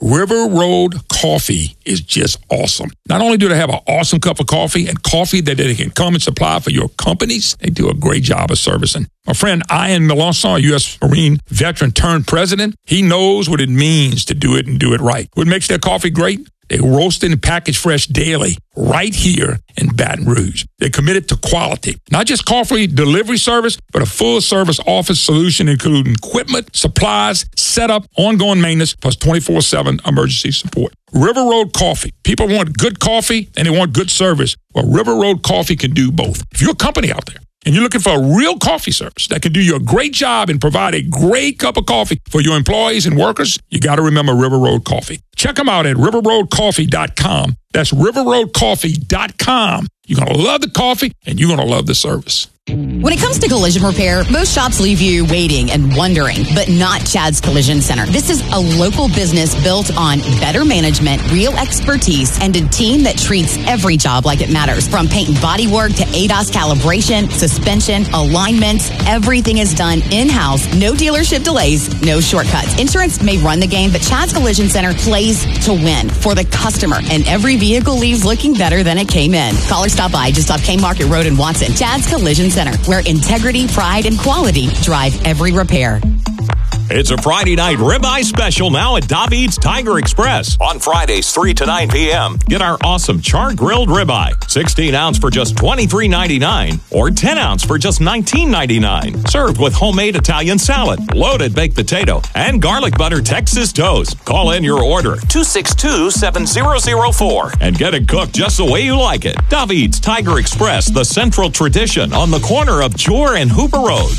River Road Coffee is just awesome. Not only do they have an awesome cup of coffee and coffee that they can come and supply for your companies, they do a great job of servicing. My friend Ian Melanson, a U.S. Marine veteran turned president, he knows what it means to do it and do it right. What makes their coffee great? They roast it and package fresh daily right here in Baton Rouge. They're committed to quality. Not just coffee delivery service, but a full-service office solution including equipment, supplies, setup, ongoing maintenance, plus 24/7 emergency support. River Road Coffee. People want good coffee and they want good service. Well, River Road Coffee can do both. If you're a company out there, and you're looking for a real coffee service that can do you a great job and provide a great cup of coffee for your employees and workers, you got to remember River Road Coffee. Check them out at riverroadcoffee.com. That's riverroadcoffee.com. You're going to love the coffee and you're going to love the service. When it comes to collision repair, most shops leave you waiting and wondering, but not Chad's Collision Center. This is a local business built on better management, real expertise, and a team that treats every job like it matters. From paint and body work to ADAS calibration, suspension, alignments, everything is done in-house. No dealership delays, no shortcuts. Insurance may run the game, but Chad's Collision Center plays to win for the customer, and every vehicle leaves looking better than it came in. Call or stop by just off K Market Road in Watson. Chad's Collision Center, where integrity, pride, and quality drive every repair. It's a Friday night ribeye special now at David's Tiger Express. On Fridays, 3 to 9 p.m. Get our awesome char-grilled ribeye. 16-ounce for just $23.99 or 10-ounce for just $19.99. Served with homemade Italian salad, loaded baked potato, and garlic butter Texas toast. Call in your order, 262-7004, and get it cooked just the way you like it. David's Tiger Express, the central tradition on the corner of Jor and Hooper Road.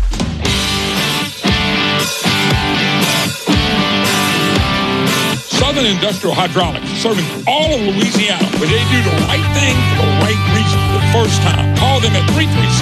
Southern Industrial Hydraulics, serving all of Louisiana, where they do the right thing for the right reason the first time. Call them at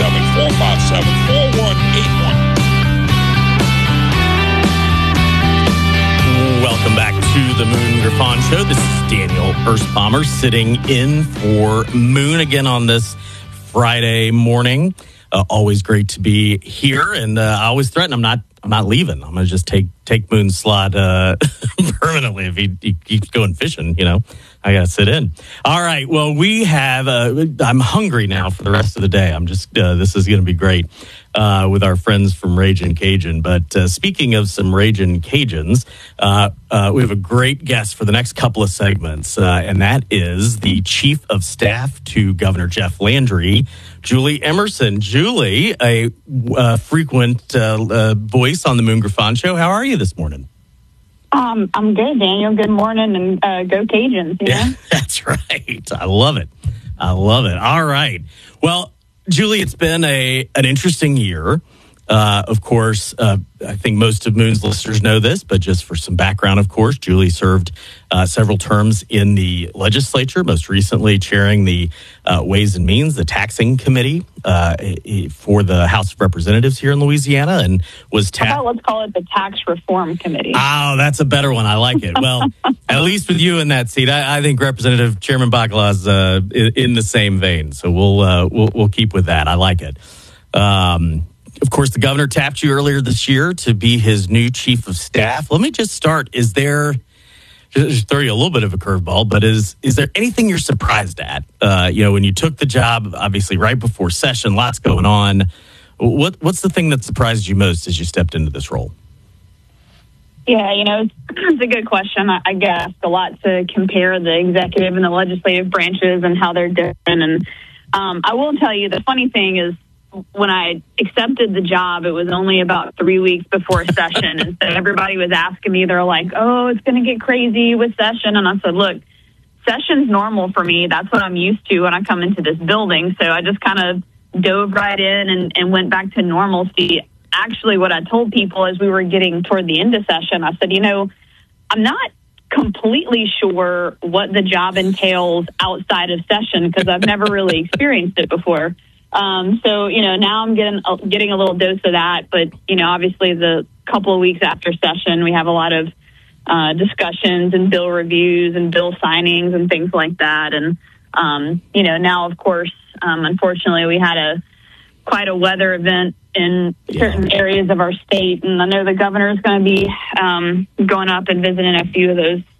337-457-4181. Welcome back to the Moon Griffon Show. This is Daniel Erstbommer sitting in for Moon again on this Friday morning. Always great to be here, and I always threaten I'm not leaving. I'm going to just take Moon's slot permanently if he keeps going fishing. You know, I got to sit in. All right. Well, we have. I'm hungry now for the rest of the day. I'm just. This is going to be great with our friends from Ragin' Cajun. But speaking of some Ragin' Cajuns, we have a great guest for the next couple of segments, and that is the Chief of Staff to Governor Jeff Landry, Julie Emerson. Julie, a frequent voice on the Moon Griffon Show. How are you this morning? I'm good, Daniel. Good morning, and go Cajuns. Yeah, that's right. I love it. All right. Well, Julie, it's been an interesting year. Of course, I think most of Moon's listeners know this, but just for some background, of course, Julie served several terms in the legislature, most recently chairing the Ways and Means, the taxing committee for the House of Representatives here in Louisiana, and was let's call it the Tax Reform Committee. Oh, that's a better one. I like it. Well, at least with you in that seat, I think Representative Chairman Bacala is in the same vein. So we'll keep with that. I like it. Of course, the governor tapped you earlier this year to be his new chief of staff. Let me just start. Is there, just throw you a little bit of a curveball, but is there anything you're surprised at? When you took the job, obviously right before session, lots going on. What's the thing that surprised you most as you stepped into this role? Yeah, it's a good question, I guess. A lot to compare the executive and the legislative branches and how they're different. And I will tell you, the funny thing is, when I accepted the job, it was only about 3 weeks before session. And so everybody was asking me, they're like, oh, it's going to get crazy with session. And I said, look, session's normal for me. That's what I'm used to when I come into this building. So I just kind of dove right in and went back to normalcy. Actually, what I told people as we were getting toward the end of session, I said, I'm not completely sure what the job entails outside of session because I've never really experienced it before. So now I'm getting a little dose of that, but, obviously the couple of weeks after session, we have a lot of discussions and bill reviews and bill signings and things like that. And, now, of course, unfortunately, we had quite a weather event in certain areas of our state. And I know the governor is going to be going up and visiting a few of those